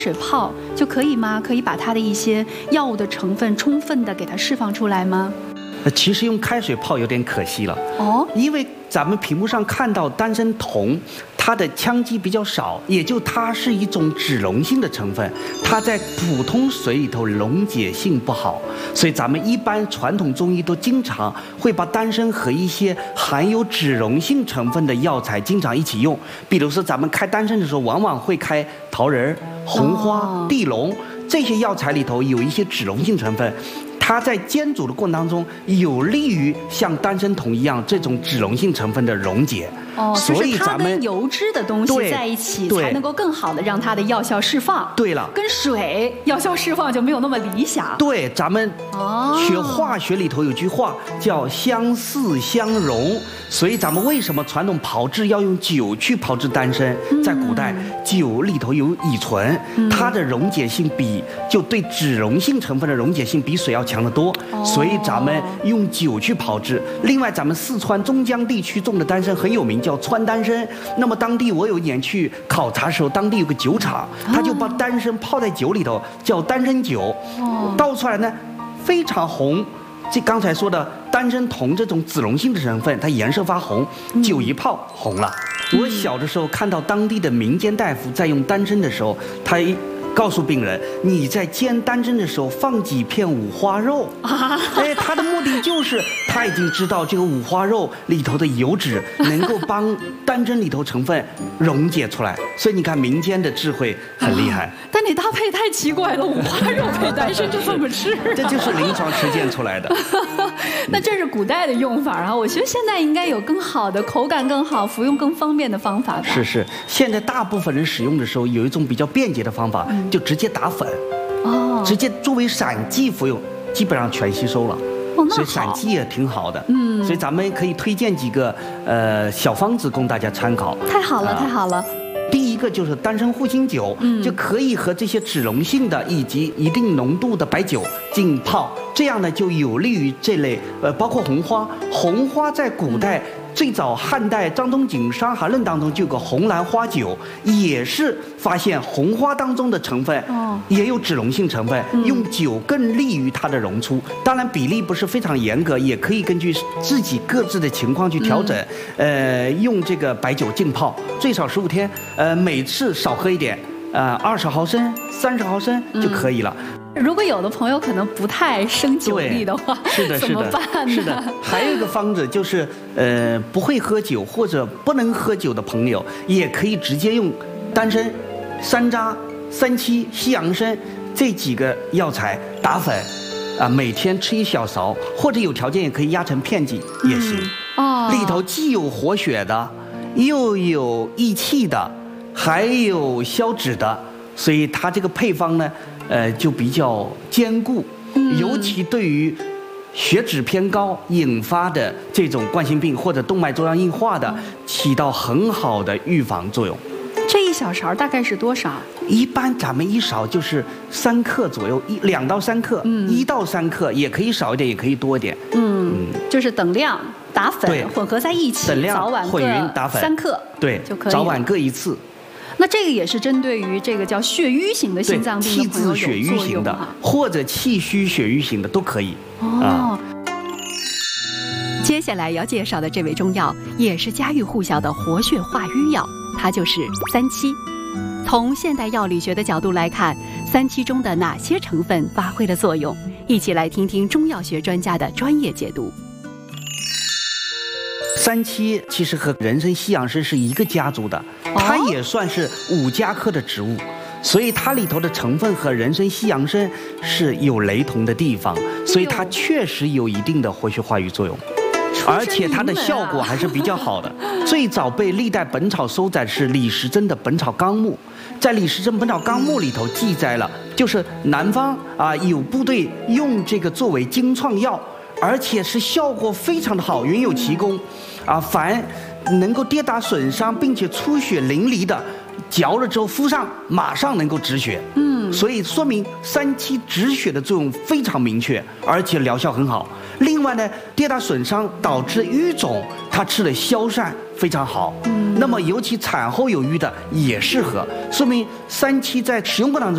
水泡就可以吗？可以把它的一些药物的成分充分的给它释放出来吗？ 其实用开水泡有点可惜了哦， 因为咱们屏幕上看到丹参酮，它的羟基比较少，也就它是一种脂溶性的成分，它在普通水里头溶解性不好，所以咱们一般传统中医都经常会把丹参和一些含有脂溶性成分的药材经常一起用，比如说咱们开丹参的时候，往往会开桃仁、红花、地龙这些药材里头有一些脂溶性成分。它在煎煮的过程当中，有利于像丹参酮一样这种脂溶性成分的溶解。 哦， 所以就是它跟油脂的东西在一起，才能够更好的让它的药效释放。 对了， 跟水药效释放就没有那么理想。 对，咱们学化学里头有句话叫相似相溶，所以咱们为什么传统炮制要用酒去炮制丹参？在古代，酒里头有乙醇，它的溶解性就对脂溶性成分的溶解性比水要强得多，所以咱们用酒去炮制。另外，咱们四川中江地区种的丹参很有名，叫川丹参。那么当地我有一年去考察的时候，当地有个酒厂，他就把丹参泡在酒里头，叫丹参酒，倒出来呢非常红。这刚才说的丹参酮这种脂溶性的成分，它颜色发红，酒一泡红了。我小的时候看到当地的民间大夫在用丹参的时候，他告诉病人，你在煎丹参的时候放几片五花肉，他的目的就是他已经知道这个五花肉里头的油脂能够帮丹参里头成分溶解出来，所以你看民间的智慧很厉害。 但你搭配太奇怪了，五花肉配丹参这怎么吃？ 这就是临床实践出来的。 那这是古代的用法啊，我觉得现在应该有更好的、口感更好、服用更方便的方法吧。 是，现在大部分人使用的时候有一种比较便捷的方法，就直接打粉，直接作为散剂服用，基本上全吸收了。所以散剂也挺好的，所以咱们可以推荐几个小方子供大家参考。 太好了，太好了。 第一个就是丹参护心酒，就可以和这些脂溶性的以及一定浓度的白酒浸泡，这样呢就有利于这类包括红花。红花在古代最早汉代张仲景《伤寒论》当中就有个红兰花酒，也是发现红花当中的成分也有脂溶性成分，用酒更利于它的溶出。当然比例不是非常严格，也可以根据自己各自的情况去调整。用这个白酒浸泡最少15天，每次少喝一点，20毫升、30毫升就可以了。 如果有的朋友可能不太生酒力的话，怎么办呢？ 是的，还有一个方子就是，不会喝酒或者不能喝酒的朋友，也可以直接用丹参、山楂、三七、西洋参这几个药材打粉，每天吃1小勺，或者有条件也可以压成片剂也行。里头既有活血的，又有益气的，还有消脂的，所以它这个配方呢，就比较坚固，尤其对于血脂偏高引发的这种冠心病或者动脉粥样硬化的，起到很好的预防作用。 这1小勺大概是多少？ 一般咱们1勺就是3克左右，2到3克，1到3克，也可以少一点，也可以多一点。 就是等量打粉混合在一起， 等量早晚混匀打粉 3克， 对， 就可以。 早晚各1次。 那这个也是针对于这个叫血瘀型的心脏病的朋友有血瘀型的，或者气虚血瘀型的都可以。 接下来要介绍的这味中药也是家喻户晓的活血化瘀药，它就是三七。从现代药理学的角度来看，三七中的哪些成分发挥了作用？一起来听听中药学专家的专业解读。 三七其实和人参、西洋参是一个家族的，它也算是5家科的植物，所以它里头的成分和人参、西洋参是有雷同的地方，所以它确实有一定的活血化瘀作用。而且它的效果还是比较好的。最早被历代本草收载是李时珍的《本草纲目》，在李时珍《本草纲目》里头记载了，就是南方有部队用这个作为经创药，而且是效果非常的好，云有奇功。凡能够跌打损伤并且出血淋漓的，嚼了之后敷上，马上能够止血。所以说明三七止血的作用非常明确，而且疗效很好。另外呢，跌打损伤导致瘀肿，它吃了消散非常好。那么尤其产后有瘀的也适合，说明三七在使用过程当中